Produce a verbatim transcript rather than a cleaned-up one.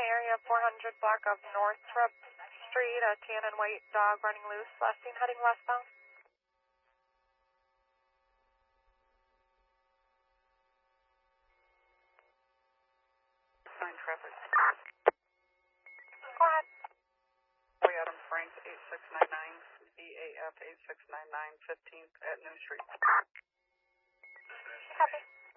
area four hundred block of Northrop Street, a tan and white dog running loose, last seen heading westbound. Sign traffic. Go ahead. Boy Adam Frank, eight six nine nine, B A F eight six nine nine, fifteenth at New Street. Copy.